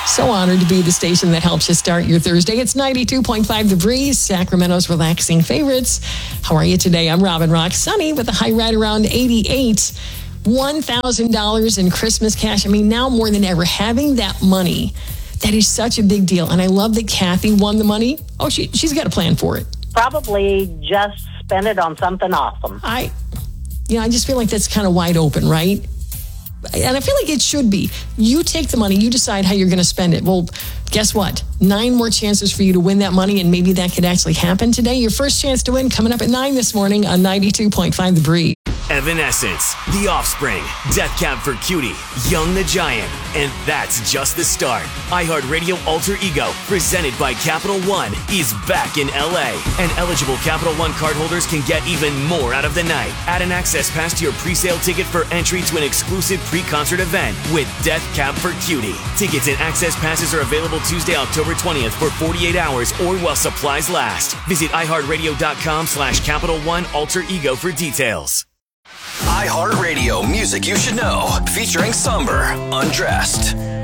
So honored to be the station that helps you start your Thursday. It's 92.5 The Breeze, Sacramento's relaxing favorites. How are you today? I'm Robin Rock. Sunny with a high right around 88. $1,000 in Christmas cash. I mean, now more than ever, having that money, that is such a big deal. And I love that Kathy won the money. Oh, she's got a plan for it. Probably just spend it on something awesome. I just feel like that's kind of wide open, right? And I feel like it should be. You take the money, you decide how you're going to spend it. Well, guess what? 9 more chances for you to win that money, and maybe that could actually happen today. Your first chance to win coming up at 9 this morning on 92.5 The Breeze. Evanescence, The Offspring, Death Cab for Cutie, Young the Giant, and that's just the start. iHeartRadio Alter Ego, presented by Capital One, is back in LA, and eligible Capital One cardholders can get even more out of the night. Add an access pass to your pre-sale ticket for entry to an exclusive pre-concert event with Death Cab for Cutie. Tickets and access passes are available Tuesday, October 20th for 48 hours or while supplies last. Visit iHeartRadio.com/Capital One Alter Ego for details. iHeartRadio Music You Should Know, featuring Somber, Undressed.